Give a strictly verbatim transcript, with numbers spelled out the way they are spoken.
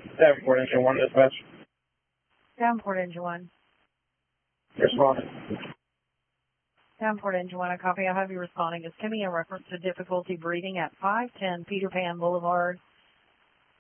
Davenport Engine one, dispatch. Davenport Engine one. Respond. Davenport Engine one, I copy. I have you responding as Timmy in reference to difficulty breathing at five ten Peter Pan Boulevard,